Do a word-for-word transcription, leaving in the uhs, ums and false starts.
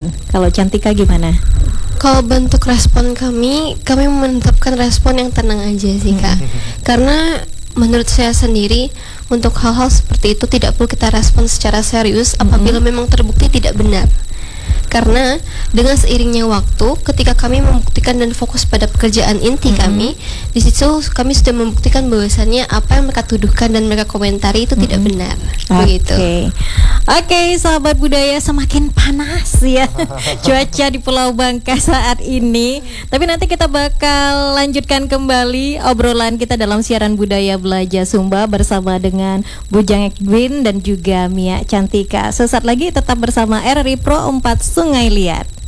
respon. Kalau Cantika gimana? Kalau bentuk respon kami, kami menetapkan respon yang tenang aja sih Kak. Karena menurut saya sendiri, untuk hal-hal seperti itu tidak perlu kita respon secara serius apabila memang terbukti tidak benar. Karena dengan seiringnya waktu, ketika kami membuktikan dan fokus pada pekerjaan inti mm-hmm. kami, di situ kami sudah membuktikan bahwasannya apa yang mereka tuduhkan dan mereka komentari itu mm-hmm. tidak benar. Begitu. Oke, okay. okay, sahabat budaya, semakin panas ya cuaca di Pulau Bangka saat ini. Tapi nanti kita bakal lanjutkan kembali obrolan kita dalam siaran budaya Belajar Sumba bersama dengan Bujang Edwin dan juga Mia Cantika. Sesaat lagi tetap bersama R R I Pro empat Sungai Liat.